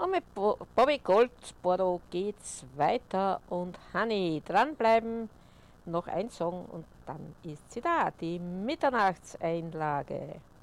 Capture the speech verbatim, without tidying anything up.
Und mit Bo Bobby Goldsboro geht's weiter und Honey, dranbleiben, noch ein Song und dann ist sie da, die Mitternachtseinlage.